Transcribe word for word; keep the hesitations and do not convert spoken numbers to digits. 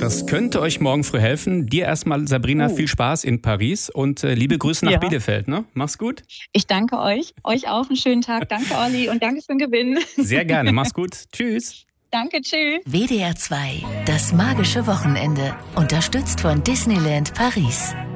Das könnte euch morgen früh helfen. Dir erstmal, Sabrina, Oh. viel Spaß in Paris und äh, liebe Grüße nach Ja. Bielefeld. Ne? Mach's gut. Ich danke euch. Euch auch einen schönen Tag. Danke, Olli, und danke für den Gewinn. Sehr gerne. Mach's gut. Tschüss. Danke, tschüss. W D R zwei, das magische Wochenende. Unterstützt von Disneyland Paris.